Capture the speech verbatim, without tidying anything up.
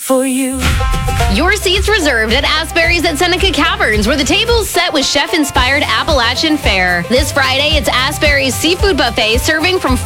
for you. Your seats reserved at Asbury's at Seneca Caverns, where the table's set with chef-inspired Appalachian fare. This Friday, it's Asbury's Seafood Buffet serving from